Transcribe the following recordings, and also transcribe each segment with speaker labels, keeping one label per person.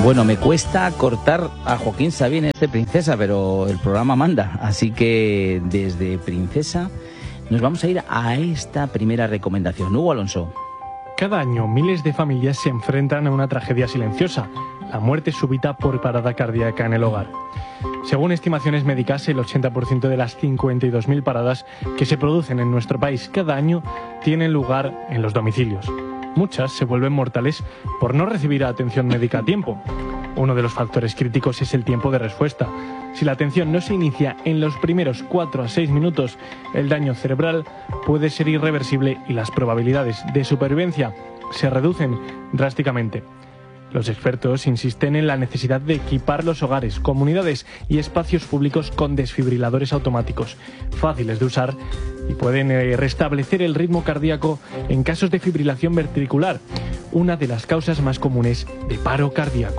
Speaker 1: Bueno, me cuesta cortar a Joaquín Sabines de Princesa, pero el programa manda. Así que desde Princesa nos vamos a ir a esta primera recomendación. Hugo Alonso.
Speaker 2: Cada año miles de familias se enfrentan a una tragedia silenciosa, la muerte súbita por parada cardíaca en el hogar. Según estimaciones médicas, el 80% de las 52.000 paradas que se producen en nuestro país cada año tienen lugar en los domicilios. Muchas se vuelven mortales por no recibir atención médica a tiempo. Uno de los factores críticos es el tiempo de respuesta. Si la atención no se inicia en los primeros 4 a 6 minutos, el daño cerebral puede ser irreversible y las probabilidades de supervivencia se reducen drásticamente. Los expertos insisten en la necesidad de equipar los hogares, comunidades y espacios públicos con desfibriladores automáticos, fáciles de usar y pueden restablecer el ritmo cardíaco en casos de fibrilación ventricular, una de las causas más comunes de paro cardíaco.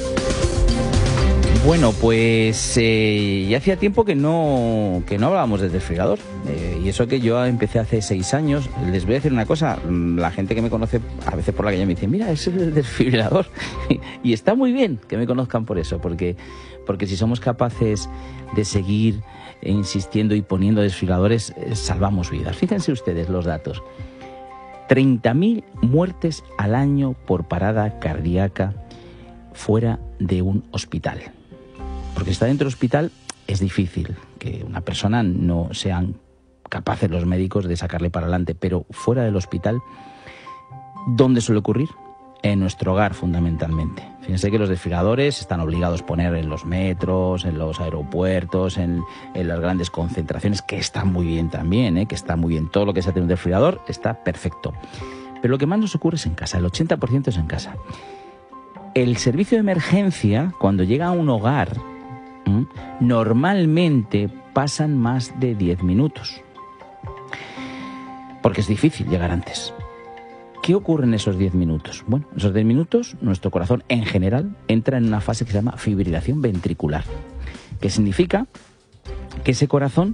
Speaker 1: Bueno, pues ya hacía tiempo que no hablábamos del desfibrilador. Y eso que yo empecé hace 6 años. Les voy a decir una cosa. La gente que me conoce, a veces por la calle me dice, mira, ese es el desfibrilador. Y está muy bien que me conozcan por eso, porque si somos capaces de seguir insistiendo y poniendo desfibriladores, salvamos vidas. Fíjense ustedes los datos. 30.000 muertes al año por parada cardíaca fuera de un hospital. Porque si está dentro del hospital es difícil que una persona no sean capaces los médicos de sacarle para adelante, pero fuera del hospital, ¿dónde suele ocurrir? En nuestro hogar, fundamentalmente. Fíjense que los desfibriladores están obligados a poner en los metros, en los aeropuertos, en las grandes concentraciones, que está muy bien también, que está muy bien. Todo lo que sea tener un desfibrilador está perfecto. Pero lo que más nos ocurre es en casa, el 80% es en casa. El servicio de emergencia, cuando llega a un hogar, normalmente pasan más de 10 minutos. Porque es difícil llegar antes. ¿Qué ocurre en esos 10 minutos? Bueno, en esos 10 minutos nuestro corazón en general entra en una fase que se llama fibrilación ventricular, que significa que ese corazón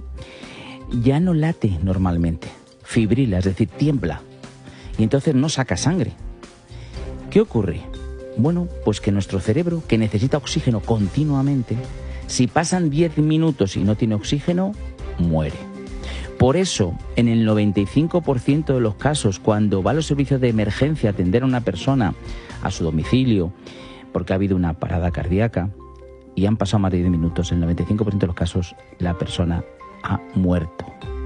Speaker 1: ya no late normalmente, fibrila, es decir, tiembla, y entonces no saca sangre. ¿Qué ocurre? Bueno, pues que nuestro cerebro, que necesita oxígeno continuamente, si pasan 10 minutos y no tiene oxígeno, muere. Por eso, en el 95% de los casos, cuando va a los servicios de emergencia a atender a una persona a su domicilio, porque ha habido una parada cardíaca y han pasado más de 10 minutos, en el 95% de los casos la persona ha muerto.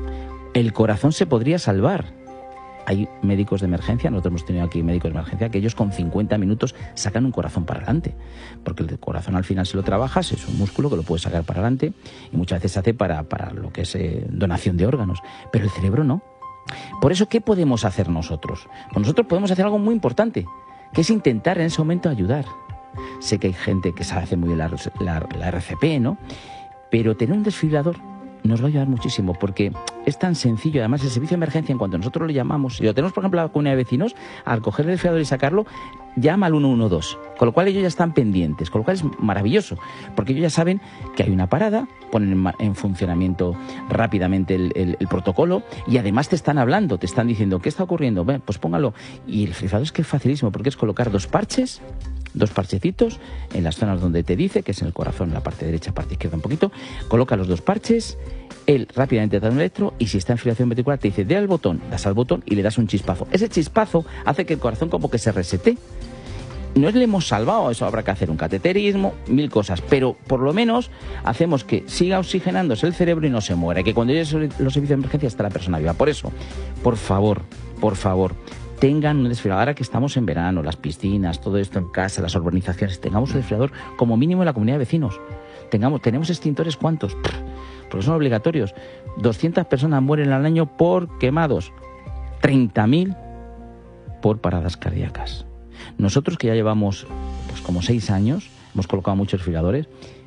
Speaker 1: El corazón se podría salvar. Hay médicos de emergencia, nosotros hemos tenido aquí médicos de emergencia, que ellos con 50 minutos sacan un corazón para adelante, porque el corazón al final si lo trabajas es un músculo que lo puedes sacar para adelante y muchas veces se hace para lo que es donación de órganos, pero el cerebro no. Por eso, ¿qué podemos hacer nosotros? Pues nosotros podemos hacer algo muy importante, que es intentar en ese momento ayudar. Sé que hay gente que sabe hacer muy bien la RCP, ¿no? Pero tener un desfibrilador nos va a ayudar muchísimo, porque es tan sencillo. Además, el servicio de emergencia, en cuanto nosotros lo llamamos, si lo tenemos, por ejemplo, en la comunidad de vecinos, al coger el desfibrilador y sacarlo, llama al 112, con lo cual ellos ya están pendientes, con lo cual es maravilloso, porque ellos ya saben que hay una parada, ponen en funcionamiento rápidamente el protocolo, y además te están hablando, te están diciendo, ¿qué está ocurriendo? Ven, pues póngalo. Y el desfibrilador es que es facilísimo, porque es colocar 2 parchecitos en las zonas donde te dice, que es en el corazón, en la parte derecha, parte izquierda un poquito, coloca los 2 parches, él rápidamente te da un electro y si está en fibrilación ventricular te dice, das al botón y le das un chispazo. Ese chispazo hace que el corazón como que se resete. No le hemos salvado, eso habrá que hacer un cateterismo, 1000 cosas, pero por lo menos hacemos que siga oxigenándose el cerebro y no se muera, que cuando llegue los servicios de emergencia está la persona viva. Por eso, por favor, tengan un desfibrilador. Ahora que estamos en verano, las piscinas, todo esto en casa, las urbanizaciones, tengamos un desfibrilador como mínimo en la comunidad de vecinos. ¿Tenemos extintores cuántos? Porque son obligatorios. 200 personas mueren al año por quemados, 30.000 por paradas cardíacas. Nosotros, que ya llevamos pues como 6 años, hemos colocado muchos desfibriladores,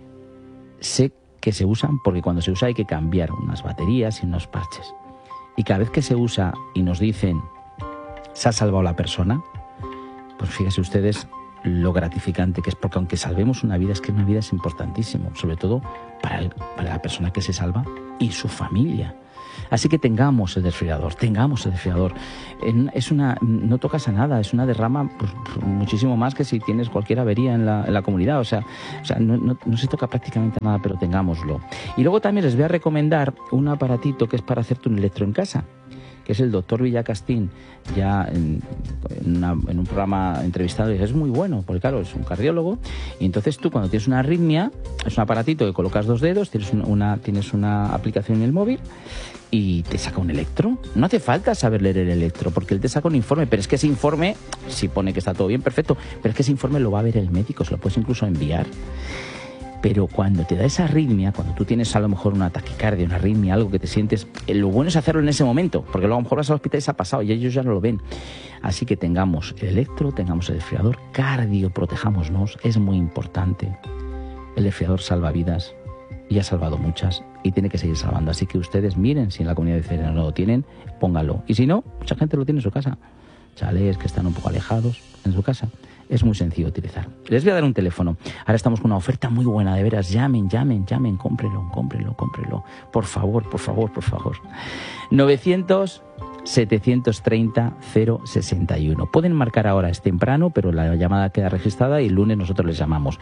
Speaker 1: sé que se usan porque cuando se usa hay que cambiar unas baterías y unos parches. Y cada vez que se usa y nos dicen, se ha salvado la persona, pues fíjense ustedes lo gratificante que es, porque aunque salvemos una vida, es que una vida es importantísimo, sobre todo para la persona que se salva y su familia. Así que tengamos el desfibrilador. No tocas a nada, es una derrama pues, muchísimo más que si tienes cualquier avería en la comunidad. O sea no se toca prácticamente nada, pero tengámoslo. Y luego también les voy a recomendar un aparatito que es para hacerte un electro en casa, que es el doctor Villacastín, ya en un programa entrevistado, y es muy bueno, porque claro, es un cardiólogo, y entonces tú cuando tienes una arritmia, es un aparatito que colocas 2 dedos, tienes una aplicación en el móvil, y te saca un electro. No hace falta saber leer el electro, porque él te saca un informe, pero es que ese informe, si pone que está todo bien, perfecto, pero es que ese informe lo va a ver el médico, se lo puedes incluso enviar. Pero cuando te da esa arritmia, cuando tú tienes a lo mejor una taquicardia, una arritmia, algo que te sientes, lo bueno es hacerlo en ese momento, porque luego a lo mejor vas al hospital y se ha pasado y ellos ya no lo ven. Así que tengamos el electro, tengamos el desfibrilador, cardio, protejámonos, es muy importante. El desfibrilador salva vidas y ha salvado muchas y tiene que seguir salvando. Así que ustedes miren si en la comunidad de Feria no lo tienen, pónganlo. Y si no, mucha gente lo tiene en su casa. Chalés que están un poco alejados en su casa. Es muy sencillo de utilizar. Les voy a dar un teléfono. Ahora estamos con una oferta muy buena, de veras. Llamen, cómprelo. Por favor. 900-730-061. Pueden marcar ahora, es temprano, pero la llamada queda registrada y el lunes nosotros les llamamos.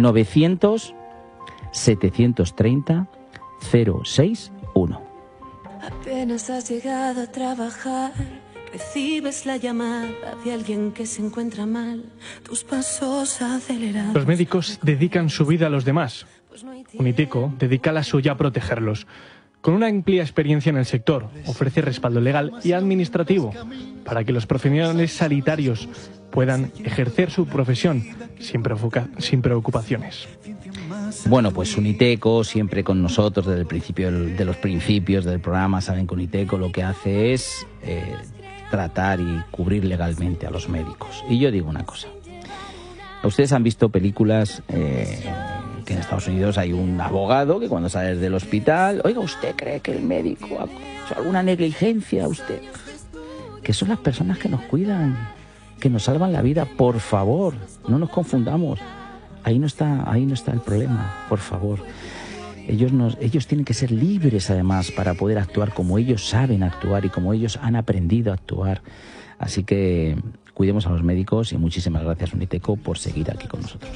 Speaker 1: 900-730-061.
Speaker 3: Apenas has llegado a trabajar, recibes la llamada de alguien que se encuentra mal, tus pasos acelerados.
Speaker 2: Los médicos dedican su vida a los demás. Uniteco dedica la suya a protegerlos. Con una amplia experiencia en el sector, ofrece respaldo legal y administrativo para que los profesionales sanitarios puedan ejercer su profesión sin preocupaciones.
Speaker 1: Bueno, pues Uniteco siempre con nosotros desde el principio de los principios del programa. Saben que Uniteco lo que hace es tratar y cubrir legalmente a los médicos. Y yo digo una cosa. Ustedes han visto películas que en Estados Unidos hay un abogado que cuando sale del hospital, oiga, ¿usted cree que el médico ha hecho alguna negligencia? Usted, que son las personas que nos cuidan, que nos salvan la vida. Por favor, no nos confundamos. Ahí no está el problema, por favor. Ellos tienen que ser libres además para poder actuar como ellos saben actuar y como ellos han aprendido a actuar. Así que cuidemos a los médicos y muchísimas gracias Uniteco por seguir aquí con nosotros.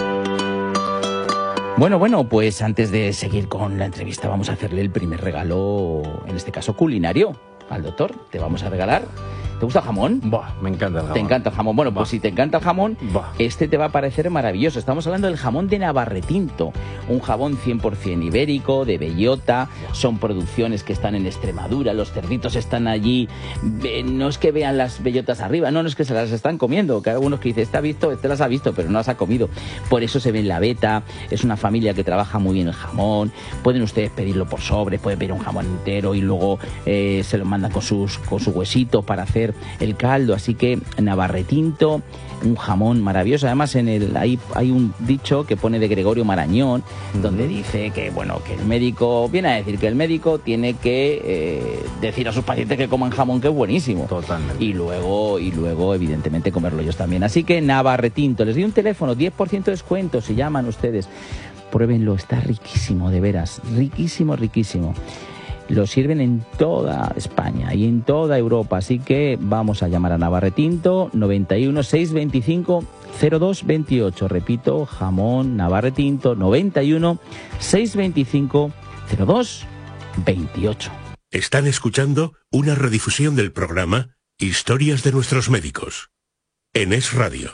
Speaker 1: Bueno, pues antes de seguir con la entrevista vamos a hacerle el primer regalo, en este caso culinario, al doctor. Te vamos a regalar. ¿Te gusta el jamón?
Speaker 4: Buah, me encanta el jamón.
Speaker 1: ¿Te encanta el jamón? Bueno, pues si te encanta el jamón,
Speaker 4: Buah.
Speaker 1: este te va a parecer maravilloso. Estamos hablando del jamón de Navarretinto, un jamón 100% ibérico, de bellota. Son producciones que están en Extremadura, los cerditos están allí. No es que vean las bellotas arriba, no es que se las están comiendo. Que hay algunos que dicen, este las ha visto, pero no las ha comido. Por eso se ve en la veta. Es una familia que trabaja muy bien el jamón. Pueden ustedes pedirlo por sobre, pueden pedir un jamón entero y luego se lo mandan con sus huesitos para hacer el caldo. Así que Navarretinto, un jamón maravilloso. Además hay un dicho que pone de Gregorio Marañón, donde dice que el médico viene a decir que el médico tiene que decir a sus pacientes que coman jamón, que es buenísimo.
Speaker 4: Totalmente.
Speaker 1: Y luego evidentemente comerlo ellos también. Así que Navarretinto, les doy un teléfono, 10% de descuento si llaman ustedes. Pruébenlo, está riquísimo, de veras, riquísimo. Lo sirven en toda España y en toda Europa, así que vamos a llamar a Navarretinto, 91 625 0228. Repito, jamón Navarretinto, 91 625 0228.
Speaker 5: Están escuchando una redifusión del programa Historias de nuestros médicos en Es Radio.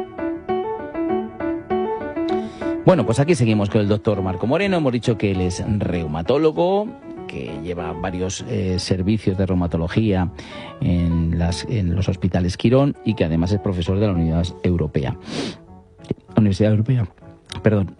Speaker 1: Bueno, pues aquí seguimos con el doctor Marco Moreno. Hemos dicho que él es reumatólogo, que lleva varios servicios de reumatología en los hospitales Quirón y que además es profesor de la Universidad Europea. Perdón.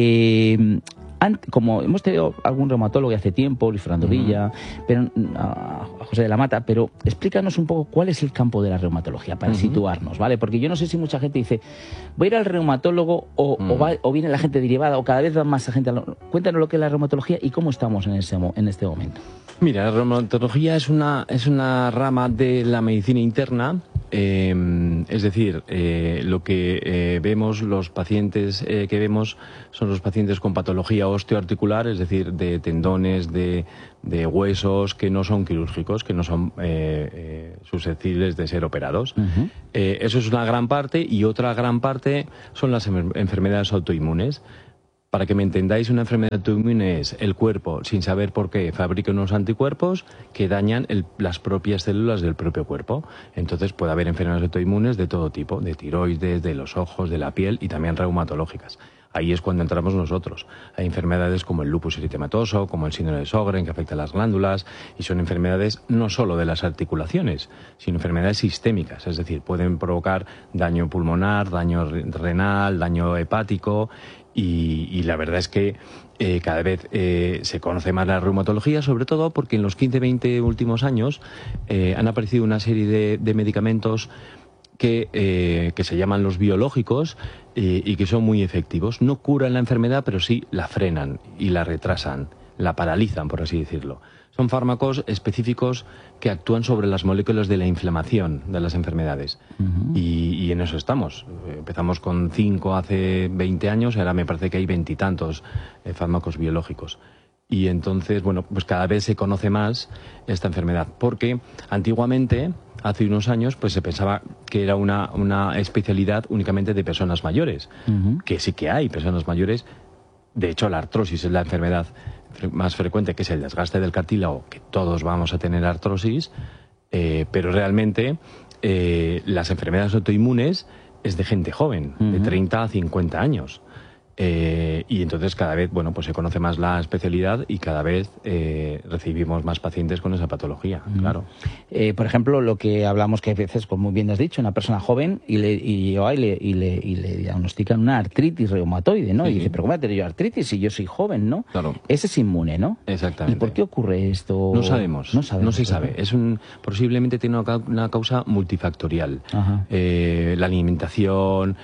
Speaker 1: Como hemos tenido algún reumatólogo hace tiempo, Luis Fernando Villa, pero a José de la Mata, pero explícanos un poco cuál es el campo de la reumatología para situarnos, ¿vale? Porque yo no sé si mucha gente dice, voy a ir al reumatólogo o viene la gente derivada o cada vez va más gente. Cuéntanos lo que es la reumatología y cómo estamos en este momento.
Speaker 4: Mira, la reumatología es una rama de la medicina interna Es decir, lo que vemos, los pacientes que vemos son los pacientes con patología osteoarticular, es decir, de tendones, de huesos que no son quirúrgicos, que no son susceptibles de ser operados. Eso es una gran parte, y otra gran parte son las enfermedades autoinmunes. Para que me entendáis, una enfermedad autoinmune es el cuerpo, sin saber por qué, fabrica unos anticuerpos que dañan las propias células del propio cuerpo. Entonces puede haber enfermedades autoinmunes de todo tipo, de tiroides, de los ojos, de la piel y también reumatológicas. Ahí es cuando entramos nosotros. Hay enfermedades como el lupus eritematoso, como el síndrome de Sjögren, que afecta a las glándulas, y son enfermedades no solo de las articulaciones, sino enfermedades sistémicas, es decir, pueden provocar daño pulmonar, daño renal, daño hepático, y la verdad es que cada vez se conoce más la reumatología, sobre todo porque en los 15-20 últimos años han aparecido una serie de medicamentos que se llaman los biológicos y que son muy efectivos. No curan la enfermedad, pero sí la frenan y la retrasan, la paralizan, por así decirlo. Son fármacos específicos que actúan sobre las moléculas de la inflamación de las enfermedades. Y en eso estamos. Empezamos con 5 hace 20 años, ahora me parece que hay 20 y tantos fármacos biológicos. Y entonces, bueno, pues cada vez se conoce más esta enfermedad, porque antiguamente, hace unos años, pues se pensaba que era una especialidad únicamente de personas mayores, que sí que hay personas mayores. De hecho, la artrosis es la enfermedad más frecuente, que es el desgaste del cartílago, que todos vamos a tener artrosis, pero realmente las enfermedades autoinmunes es de gente joven, de 30 a 50 años. Y entonces cada vez, bueno, pues se conoce más la especialidad y cada vez recibimos más pacientes con esa patología, claro.
Speaker 1: Por ejemplo, lo que hablamos que a veces, como muy bien has dicho, una persona joven y le diagnostican una artritis reumatoide, ¿no? Y dice, pero ¿cómo voy a tener yo artritis si yo soy joven, no?
Speaker 4: Claro.
Speaker 1: Ese es inmune, ¿no?
Speaker 4: Exactamente.
Speaker 1: ¿Y por qué ocurre esto?
Speaker 4: No sabemos. No se sabe. Posiblemente tiene una causa multifactorial. La alimentación,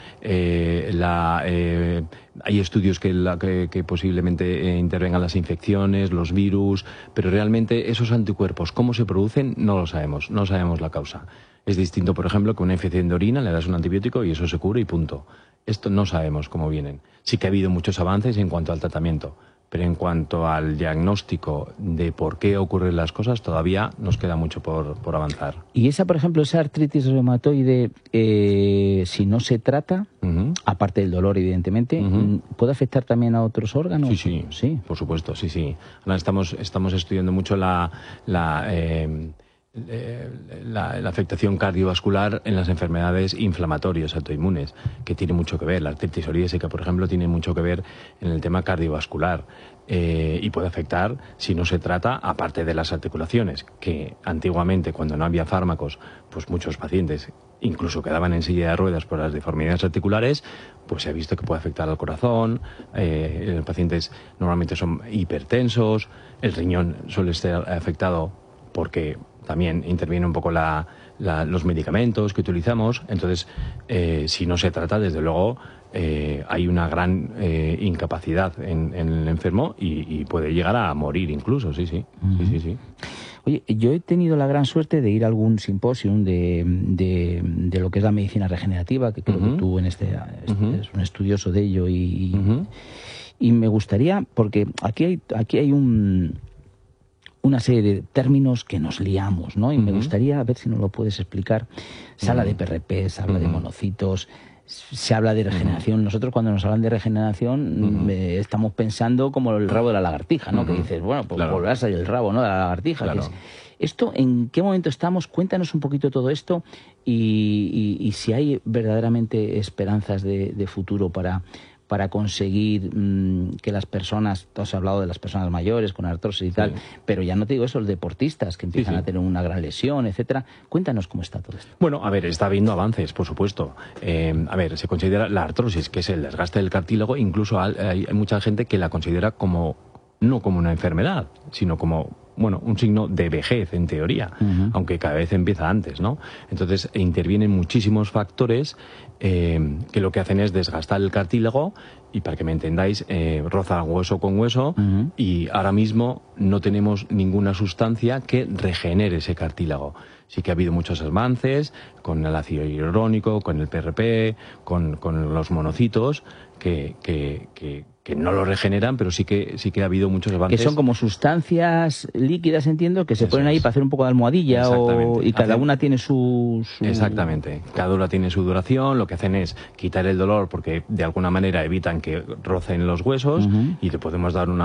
Speaker 4: hay estudios que posiblemente intervengan las infecciones, los virus, pero realmente esos anticuerpos, ¿cómo se producen? No lo sabemos, no sabemos la causa. Es distinto, por ejemplo, que una infección de orina, le das un antibiótico y eso se cura y punto. Esto no sabemos cómo vienen. Sí que ha habido muchos avances en cuanto al tratamiento, pero en cuanto al diagnóstico de por qué ocurren las cosas, todavía nos queda mucho por avanzar.
Speaker 1: Y esa, por ejemplo, esa artritis reumatoide, si no se trata, aparte del dolor, evidentemente, ¿puede afectar también a otros órganos?
Speaker 4: Sí, por supuesto, sí. Ahora estamos estudiando mucho la afectación cardiovascular en las enfermedades inflamatorias autoinmunes, que tiene mucho que ver. La artritis psoriásica, por ejemplo, tiene mucho que ver en el tema cardiovascular y puede afectar, si no se trata, aparte de las articulaciones, que antiguamente, cuando no había fármacos, pues muchos pacientes incluso quedaban en silla de ruedas por las deformidades articulares, pues se ha visto que puede afectar al corazón. Los pacientes normalmente son hipertensos, el riñón suele estar afectado porque también interviene un poco los medicamentos que utilizamos. Entonces, si no se trata, desde luego, hay una gran incapacidad en el enfermo y puede llegar a morir incluso, sí.
Speaker 1: Oye, yo he tenido la gran suerte de ir a algún simposium de lo que es la medicina regenerativa, que creo que tú eres un estudioso de ello, y me gustaría, porque aquí hay una serie de términos que nos liamos, ¿no? Y me gustaría, a ver si nos lo puedes explicar. Se habla de PRP, se habla de monocitos, se habla de regeneración. Nosotros, cuando nos hablan de regeneración, estamos pensando como el rabo de la lagartija, ¿no? Que dices, bueno, pues volverá a salir el rabo, ¿no?, de la lagartija.
Speaker 4: Claro.
Speaker 1: ¿Esto en qué momento estamos? Cuéntanos un poquito todo esto y si hay verdaderamente esperanzas de futuro para conseguir que las personas, tú has hablado de las personas mayores con artrosis y tal, pero ya no te digo eso, los deportistas que empiezan a tener una gran lesión, etcétera. Cuéntanos cómo está todo esto.
Speaker 4: Bueno, a ver, está habiendo avances, por supuesto. Se considera la artrosis, que es el desgaste del cartílago, incluso hay mucha gente que la considera no como una enfermedad, sino como bueno, un signo de vejez en teoría, aunque cada vez empieza antes, ¿no? Entonces intervienen muchísimos factores que lo que hacen es desgastar el cartílago y, para que me entendáis, roza hueso con hueso, y ahora mismo no tenemos ninguna sustancia que regenere ese cartílago. Sí que ha habido muchos avances con el ácido hialurónico, con el PRP, con los monocitos, que no lo regeneran, pero sí que ha habido muchos avances.
Speaker 1: Que son como sustancias líquidas, entiendo, que se ponen ahí para hacer un poco de almohadilla, y cada una tiene su...
Speaker 4: Exactamente, cada una tiene su duración, lo que hacen es quitar el dolor porque de alguna manera evitan que rocen los huesos, y le podemos dar una